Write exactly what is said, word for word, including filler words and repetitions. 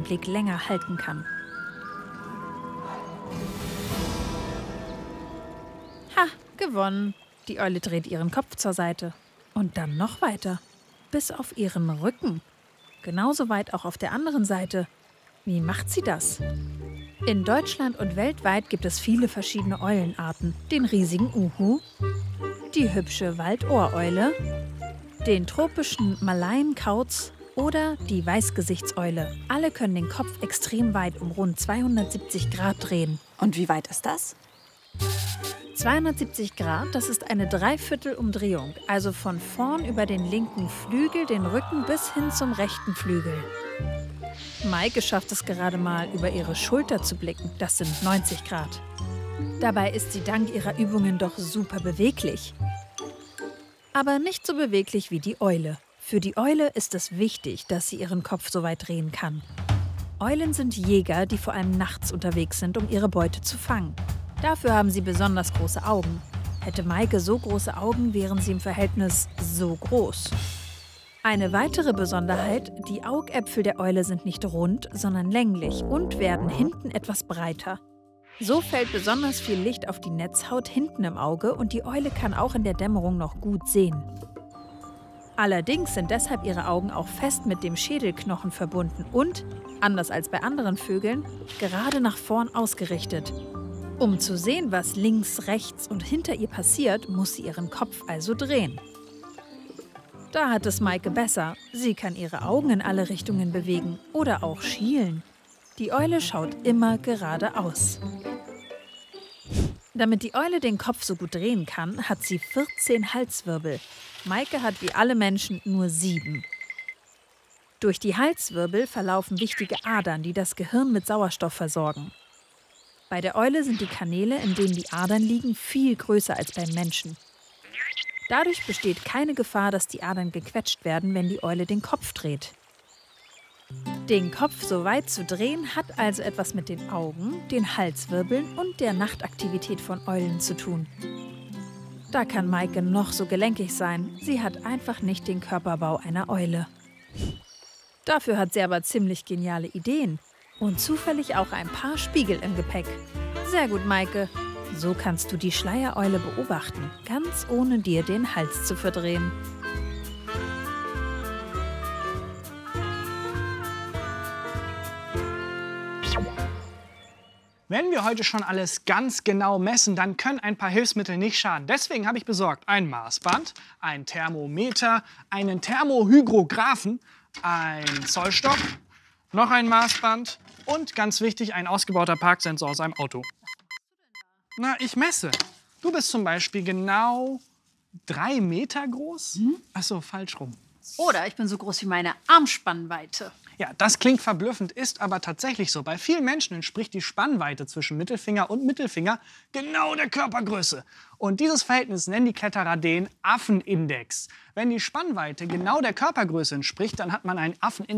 Blick länger halten kann. Ha, gewonnen. Die Eule dreht ihren Kopf zur Seite. Und dann noch weiter. Bis auf ihren Rücken. Genauso weit auch auf der anderen Seite. Wie macht sie das? In Deutschland und weltweit gibt es viele verschiedene Eulenarten. Den riesigen Uhu, die hübsche Waldohreule, den tropischen Malayenkauz oder die Weißgesichtseule. Alle können den Kopf extrem weit um rund zweihundertsiebzig Grad drehen. Und wie weit ist das? zweihundertsiebzig Grad, das ist eine Dreiviertelumdrehung, also von vorn über den linken Flügel, den Rücken bis hin zum rechten Flügel. Maike schafft es gerade mal, über ihre Schulter zu blicken, das sind neunzig Grad. Dabei ist sie dank ihrer Übungen doch super beweglich. Aber nicht so beweglich wie die Eule. Für die Eule ist es wichtig, dass sie ihren Kopf so weit drehen kann. Eulen sind Jäger, die vor allem nachts unterwegs sind, um ihre Beute zu fangen. Dafür haben sie besonders große Augen. Hätte Maike so große Augen, wären sie im Verhältnis so groß. Eine weitere Besonderheit, die Augäpfel der Eule sind nicht rund, sondern länglich und werden hinten etwas breiter. So fällt besonders viel Licht auf die Netzhaut hinten im Auge und die Eule kann auch in der Dämmerung noch gut sehen. Allerdings sind deshalb ihre Augen auch fest mit dem Schädelknochen verbunden und, anders als bei anderen Vögeln, gerade nach vorn ausgerichtet. Um zu sehen, was links, rechts und hinter ihr passiert, muss sie ihren Kopf also drehen. Da hat es Maike besser. Sie kann ihre Augen in alle Richtungen bewegen oder auch schielen. Die Eule schaut immer geradeaus. Damit die Eule den Kopf so gut drehen kann, hat sie vierzehn Halswirbel. Maike hat wie alle Menschen nur sieben. Durch die Halswirbel verlaufen wichtige Adern, die das Gehirn mit Sauerstoff versorgen. Bei der Eule sind die Kanäle, in denen die Adern liegen, viel größer als beim Menschen. Dadurch besteht keine Gefahr, dass die Adern gequetscht werden, wenn die Eule den Kopf dreht. Den Kopf so weit zu drehen, hat also etwas mit den Augen, den Halswirbeln und der Nachtaktivität von Eulen zu tun. Da kann Maike noch so gelenkig sein, sie hat einfach nicht den Körperbau einer Eule. Dafür hat sie aber ziemlich geniale Ideen und zufällig auch ein paar Spiegel im Gepäck. Sehr gut, Maike. So kannst du die Schleiereule beobachten, ganz ohne dir den Hals zu verdrehen. Wenn wir heute schon alles ganz genau messen, dann können ein paar Hilfsmittel nicht schaden. Deswegen habe ich besorgt ein Maßband, ein Thermometer, einen Thermohygrographen, einen Zollstock, noch ein Maßband und ganz wichtig, ein ausgebauter Parksensor aus einem Auto. Na, ich messe. Du bist zum Beispiel genau drei Meter groß. Hm? Ach so, falsch rum. Oder ich bin so groß wie meine Armspannweite. Ja, das klingt verblüffend, ist aber tatsächlich so. Bei vielen Menschen entspricht die Spannweite zwischen Mittelfinger und Mittelfinger genau der Körpergröße. Und dieses Verhältnis nennen die Kletterer den Affenindex. Wenn die Spannweite genau der Körpergröße entspricht, dann hat man einen Affenindex